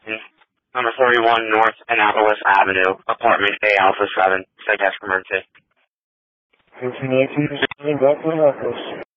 number 41 North Annapolis Avenue, apartment A Alpha 7, psychiatric emergency. 1518, back to Annapolis.